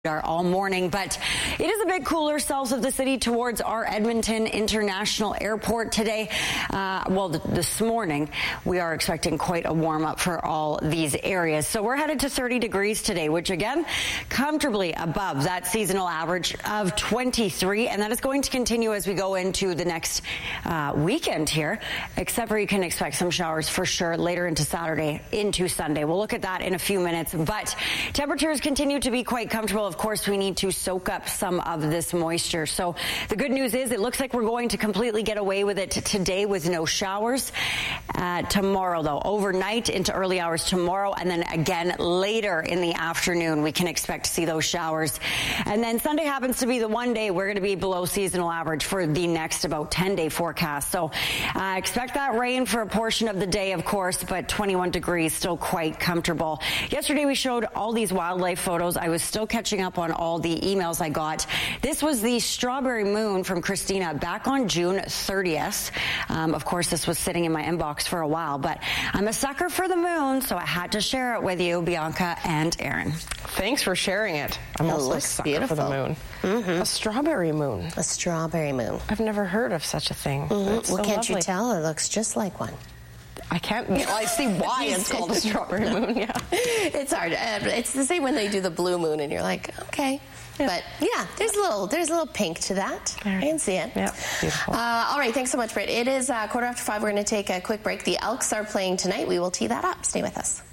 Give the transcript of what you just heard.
all morning, but it is a bit cooler south of the city towards our Edmonton International Airport today. This morning we are expecting quite a warm up for all these areas. So we're headed to 30 degrees today, which again, comfortably above that seasonal average of 23. And that is going to continue as we go into the next weekend here, except for you can expect some showers for sure later into Saturday, into Sunday. We'll look at that in a few minutes, but temperatures continue to be quite comfortable. Of course, we need to soak up some of this moisture. So the good news is it looks like we're going to completely get away with it today with no showers. Tomorrow, though, overnight into early hours tomorrow, and then again later in the afternoon, we can expect to see those showers. And then Sunday happens to be the one day we're going to be below seasonal average for the next about 10-day forecast. So expect that rain for a portion of the day, of course, but 21 degrees, still quite comfortable. Yesterday, we showed all these wildlife photos. I was still catching up on all the emails I got. This was the strawberry moon from Christina back on June 30th. Of course, this was sitting in my inbox for a while, but I'm a sucker for the moon, so I had to share it with you, Bianca and Aaron. Thanks for sharing it. I'm also a sucker beautiful. for the moon. A strawberry moon. A strawberry moon. I've never heard of such a thing. Well, So can't you lovely. tell? It looks just like one. I can't. Well, I see why it's called a strawberry moon. Yeah, it's hard. It's the same when they do the blue moon, and you're like, okay. Yeah. But yeah, there's a little pink to that. I can see it. Yeah, beautiful. All right, thanks so much, Britt. It is 5:15. We're going to take a quick break. The Elks are playing tonight. We will tee that up. Stay with us.